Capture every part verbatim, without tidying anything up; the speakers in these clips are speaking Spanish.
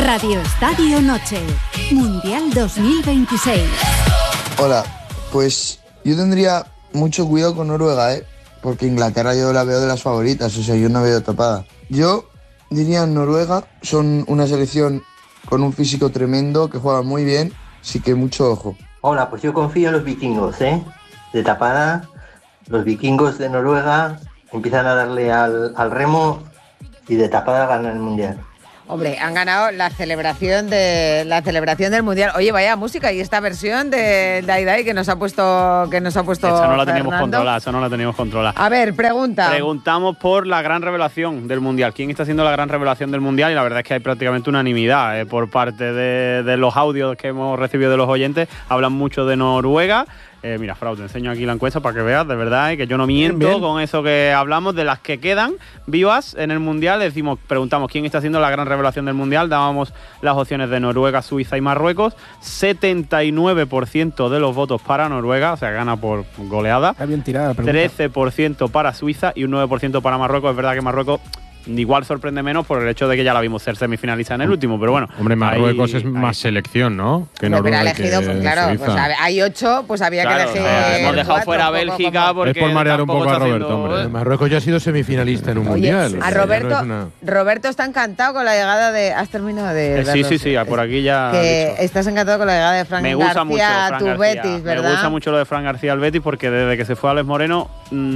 Radio Estadio Noche, Mundial dos mil veintiséis. Hola, pues yo tendría mucho cuidado con Noruega, ¿eh? Porque Inglaterra yo la veo de las favoritas, o sea, yo no veo tapada. Yo diría Noruega, son una selección con un físico tremendo, que juega muy bien, así que mucho ojo. Hola, pues yo confío en los vikingos, ¿eh? De tapada, los vikingos de Noruega empiezan a darle al, al remo y de tapada ganan el Mundial. Hombre, han ganado la celebración de la celebración del Mundial. Oye, vaya música, y esta versión de Dai Dai que nos ha puesto que nos ha puesto Esa no la teníamos Fernando. controlada, esa no la teníamos controlada. A ver, pregunta. Preguntamos por la gran revelación del Mundial. ¿Quién está haciendo la gran revelación del Mundial? Y la verdad es que hay prácticamente unanimidad eh, por parte de, de los audios que hemos recibido de los oyentes. Hablan mucho de Noruega. Eh, mira, Frau, te enseño aquí la encuesta para que veas, de verdad, eh, que yo no miento bien, bien. Con eso que hablamos. De las que quedan vivas en el Mundial, decimos, preguntamos quién está haciendo la gran revelación del Mundial, dábamos las opciones de Noruega, Suiza y Marruecos. setenta y nueve por ciento de los votos para Noruega, o sea, gana por goleada. Está bien tirada la pregunta. trece por ciento para Suiza y un nueve por ciento para Marruecos. Es verdad que Marruecos igual sorprende menos por el hecho de que ya la vimos ser semifinalista en el último, pero bueno. Hombre, Marruecos ahí, es más ahí. selección, ¿no? Que Hombre, Noruega. Pero ha elegido, que pues claro, Suiza. pues hay ocho, pues había claro, que elegir. No, hemos dejado cuatro, fuera a poco, Bélgica como... porque. Es por marear un poco a Roberto, haciendo... hombre. Marruecos ya ha sido semifinalista en un Oye, mundial. a Roberto, no es una... Roberto está encantado con la llegada de. ¿Has terminado de.? Eh, sí, sí, sí, por aquí ya. Que estás encantado con la llegada de Fran me gusta García mucho a Fran tu García. Betis, ¿verdad? Me gusta mucho lo de Fran García al Betis porque desde que se fue a Alex Moreno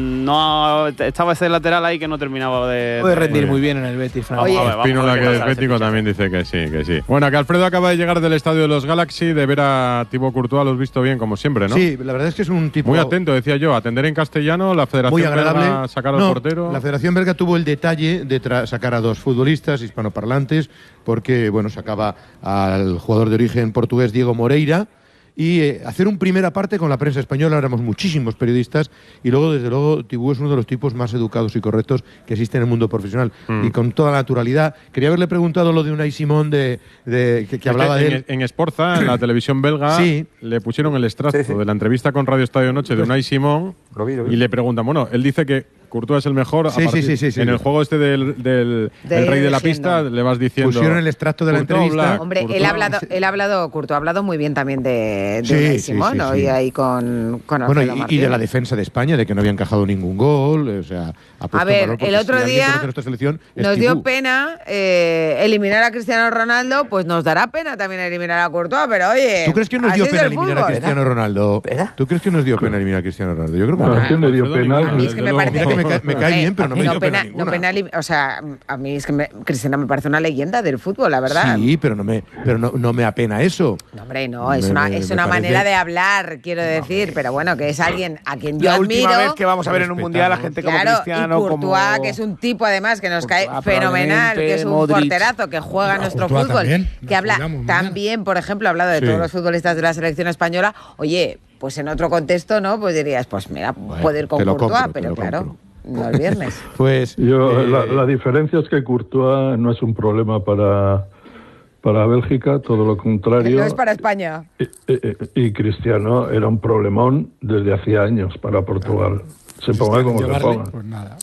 no estaba ese lateral ahí que no terminaba de. Puede rendir muy bien en el Betis, Fran. Oye, Espínola, que es bético, también dice que sí, que sí. Bueno, que Alfredo acaba de llegar del estadio de los Galaxy, de ver a Thibaut Courtois, lo has visto bien, como siempre, ¿no? Sí, la verdad es que es un tipo... Muy atento, decía yo, atender en castellano, la Federación muy agradable. Belga sacar al no, portero. La Federación Belga tuvo el detalle de tra- sacar a dos futbolistas hispanoparlantes, porque, bueno, sacaba al jugador de origen portugués Diego Moreira, y eh, hacer un primera parte con la prensa española. Éramos muchísimos periodistas y luego, desde luego, Thibaut es uno de los tipos más educados y correctos que existe en el mundo profesional, mm. y con toda la naturalidad. Quería haberle preguntado lo de Unai Simón, de, de, que, que hablaba que de en, él. En Sporza, en la televisión belga, sí. le pusieron el extracto sí, sí. de la entrevista con Radio Estadio Noche de Unai Simón, lo vi, lo vi. Y le preguntan, bueno, él dice que Courtois es el mejor. Sí, sí, sí, sí, sí, en sí. el juego este del, del de el rey de la diciendo. pista, le vas diciendo. Pusieron el extracto de la Courtois entrevista. Black, Hombre, Courtois. él ha hablado, él ha hablado, Courtois ha hablado muy bien también de, de Sí, Unai sí, Simón, sí, ¿no? sí. Y ahí con, con Bueno, Alfredo y, y Martínez. de la defensa de España, de que no había encajado ningún gol. O sea, ha puesto A ver, valor, porque el otro si alguien día conoce nuestra selección, es nos dio Thibaut. pena eh, eliminar a Cristiano Ronaldo, pues nos dará pena también eliminar a Courtois, pero oye. ¿Tú crees que nos así dio es pena el eliminar a fútbol. Cristiano Ronaldo? ¿Verdad? ¿Tú crees que nos dio pena eliminar a Cristiano Ronaldo? Yo creo que No, no. es que me dio pena. A mí es que me parece Mira que me, ca- me cae bien, pero no me no dio pena, pena ninguna. no pena elim- o sea, a mí es que me, Cristiano me parece una leyenda del fútbol, la verdad. Sí, pero no me, pero no, no me apena eso. No, hombre, no, es Me- una, me- es me una parece- manera de hablar, quiero decir, pero bueno, que es alguien a quien yo La admiro. última vez que vamos a ver en un Respetable. mundial a gente como Claro, Cristiano, y Courtois, como... que es un tipo además que nos cae Courtois, fenomenal, que es un Modric. porterazo, que juega No, nuestro Courtois fútbol, también, que nos habla cuidamos, mañana. también, por ejemplo, ha hablado de Sí. todos los futbolistas de la selección española. Oye, pues en otro contexto, ¿no? Pues dirías, pues mira, puedo ir con te lo Courtois, compro, te pero lo claro, compro. no el viernes. Pues Yo, eh, la, la diferencia es que Courtois no es un problema para, para Bélgica, todo lo Que contrario. no es para España. Y, y- y Cristiano era un problemón desde hacía años para Portugal. Se ponga como se Llevarle, ponga. pues nada.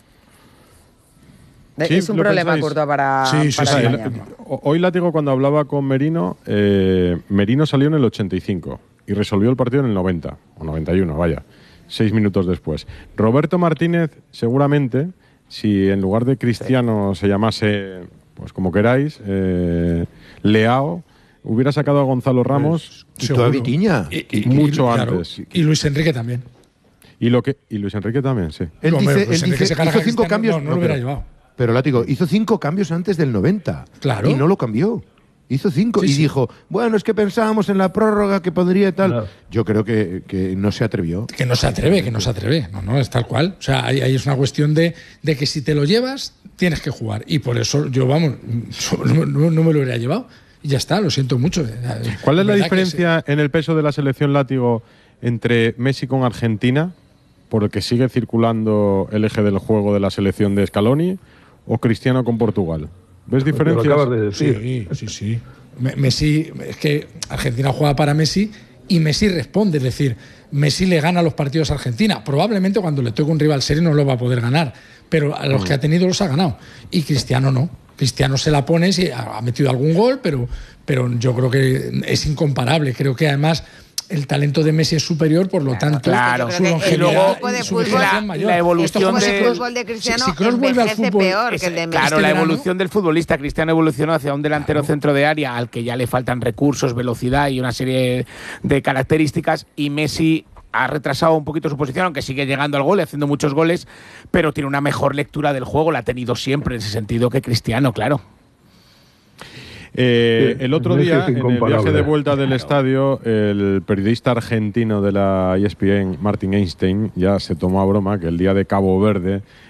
Sí, es un ¿lo problema pensáis? Courtois para, Sí, sí, para sí. España. El- hoy Látigo, cuando hablaba con Merino, eh, Merino salió en el ochenta y cinco y resolvió el partido en el noventa, o noventa y uno, vaya, seis minutos después. Roberto Martínez, seguramente, si en lugar de Cristiano se llamase, pues como queráis, eh, Leao, hubiera sacado a Gonzalo Ramos y toda Seguro. Vitiña. Y- y- mucho y- claro, antes. Y Luis Enrique también. y lo que y Luis Enrique también, sí. Él Hombre, dice, Luis él Enrique dice se carga hizo a cinco Cristiano, cambios. no, no lo hubiera pero, llevado. pero Látigo, hizo cinco cambios antes del noventa. Claro. Y no lo cambió. Hizo cinco Sí, y sí. dijo, bueno, es que pensábamos en la prórroga que podría tal. Claro. Yo creo que, que no se atrevió. Que no se atreve, que no se atreve. No, no, es tal cual. O sea, ahí, ahí es una cuestión de, de que si te lo llevas, tienes que jugar. Y por eso yo, vamos, no, no- no me lo hubiera llevado. Y ya está, lo siento mucho. ¿Cuál es la verdad que diferencia en el peso de la selección Látigo entre Messi con Argentina, por el que sigue circulando el eje del juego de la selección de Scaloni, o Cristiano con Portugal? ¿Ves Te lo diferencias? acabas de decir. Sí, sí, sí. Me- Messi, es que Argentina juega para Messi y Messi responde. Es decir, Messi le gana los partidos a Argentina. Probablemente cuando le toque un rival serio no lo va a poder ganar, pero a los que ha tenido los ha ganado. Y Cristiano no. Cristiano se la pones y ha, ha metido algún gol, pero, pero yo creo que es incomparable. Creo que además el talento de Messi es superior, por lo tanto, claro. su longevidad y luego y su vejez mayor. La evolución Esto de, el fútbol de Cristiano si, si Kroos vuelve al fútbol, peor es, que el de Messi. claro, este la verano, evolución del futbolista. Cristiano evolucionó hacia un delantero claro. centro de área al que ya le faltan recursos, velocidad y una serie de características, y Messi ha retrasado un poquito su posición, aunque sigue llegando al gol y haciendo muchos goles, pero tiene una mejor lectura del juego, la ha tenido siempre en ese sentido que Cristiano, claro. Eh, el otro Messi día, es en el incomparable. viaje de vuelta del Claro. estadio, el periodista argentino de la E S P N, Martin Einstein, ya se tomó a broma que el día de Cabo Verde